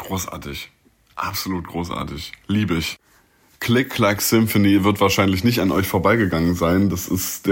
Großartig. Absolut großartig. Liebe ich. Click Clack Symphony wird wahrscheinlich nicht an euch vorbeigegangen sein. Das ist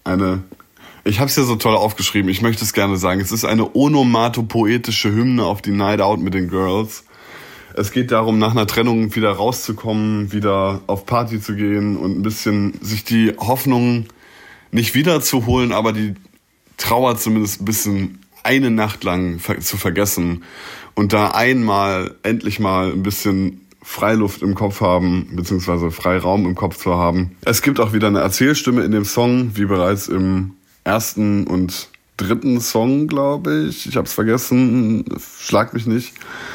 ich habe es ja so toll aufgeschrieben, ich möchte es gerne sagen. Es ist eine onomatopoetische Hymne auf die Night Out mit den Girls. Es geht darum, nach einer Trennung wieder rauszukommen, wieder auf Party zu gehen und ein bisschen sich die Hoffnung nicht wiederzuholen, aber die Trauer zumindest ein bisschen eine Nacht lang zu vergessen und da endlich mal ein bisschen Freiluft im Kopf haben, beziehungsweise Freiraum im Kopf zu haben. Es gibt auch wieder eine Erzählstimme in dem Song, wie bereits im ersten und dritten Song, glaube ich. Ich habe es vergessen, schlag mich nicht.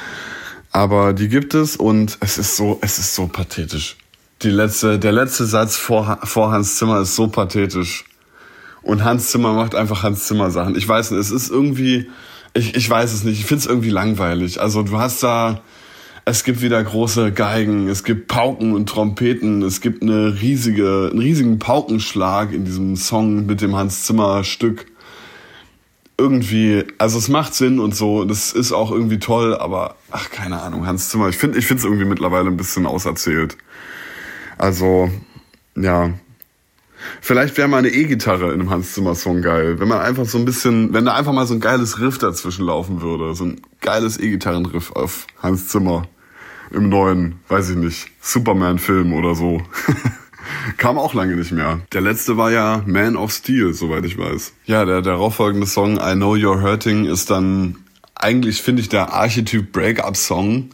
Aber die gibt es und es ist so pathetisch. Der letzte Satz vor Hans Zimmer ist so pathetisch. Und Hans Zimmer macht einfach Hans Zimmer Sachen. Ich weiß nicht, es ist irgendwie, ich weiß es nicht, ich finde es irgendwie langweilig. Also du hast es gibt wieder große Geigen, es gibt Pauken und Trompeten, es gibt einen riesigen Paukenschlag in diesem Song mit dem Hans Zimmer Stück. Irgendwie, also es macht Sinn und so, das ist auch irgendwie toll, aber keine Ahnung, Hans Zimmer, ich finde es irgendwie mittlerweile ein bisschen auserzählt. Also, ja. Vielleicht wäre mal eine E-Gitarre in einem Hans Zimmer Song geil, wenn da einfach mal so ein geiles Riff dazwischen laufen würde, so ein geiles E-Gitarren-Riff auf Hans Zimmer im neuen, weiß ich nicht, Superman-Film oder so. Kam auch lange nicht mehr. Der letzte war ja Man of Steel, soweit ich weiß. Ja, der darauffolgende Song I Know You're Hurting ist dann eigentlich, finde ich, der Archetyp Breakup-Song.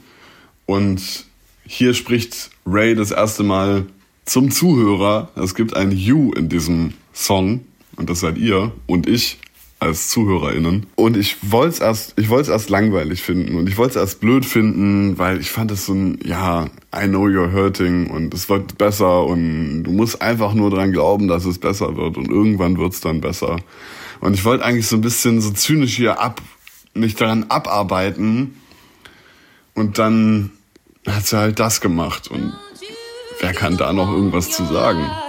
Und hier spricht Ray das erste Mal zum Zuhörer. Es gibt ein You in diesem Song und das seid ihr und ich als ZuhörerInnen. Und ich wollte es erst langweilig finden und ich wollte es erst blöd finden, weil ich fand es so ein, I know you're hurting und es wird besser und du musst einfach nur dran glauben, dass es besser wird und irgendwann wird es dann besser. Und ich wollte eigentlich so ein bisschen so zynisch hier nicht daran abarbeiten und dann hat sie halt das gemacht und wer kann da noch irgendwas zu sagen?